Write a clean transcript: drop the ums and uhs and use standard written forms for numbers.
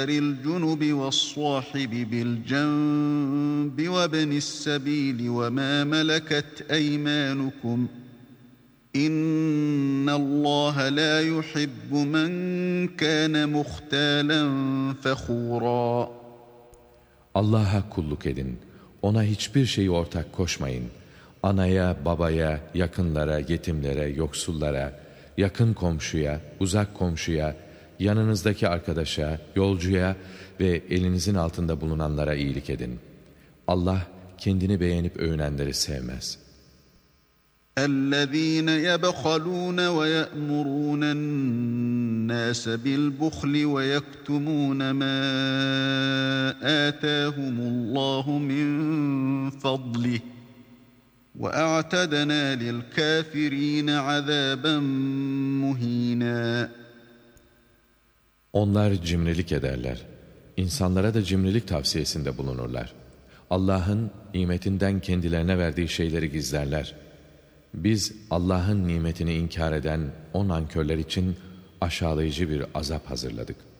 الجنب والصاحب بالجنب وابن السبيل وما ملكت أيمانكم إن الله لا يحب من كان مختالا فخورا. Allah'a kulluk edin. Ona hiçbir şeyi ortak koşmayın. Anaya, babaya, yakınlara, yetimlere, yoksullara, yakın komşuya, uzak komşuya, yanınızdaki arkadaşa, yolcuya ve elinizin altında bulunanlara iyilik edin. Allah kendini beğenip övünenleri sevmez. اَلَّذ۪ينَ يَبْخَلُونَ وَيَأْمُرُونَ النَّاسَ بِالْبُخْلِ وَيَكْتُمُونَ مَا آتَاهُمُ اللّٰهُ مِنْ فَضْلِهِ وَاَعْتَدْنَا لِلْكَافِر۪ينَ عَذَابًا مُه۪ينًا. Onlar cimrilik ederler. İnsanlara da cimrilik tavsiyesinde bulunurlar. Allah'ın nimetinden kendilerine verdiği şeyleri gizlerler. Biz Allah'ın nimetini inkar eden o nankörler için aşağılayıcı bir azap hazırladık.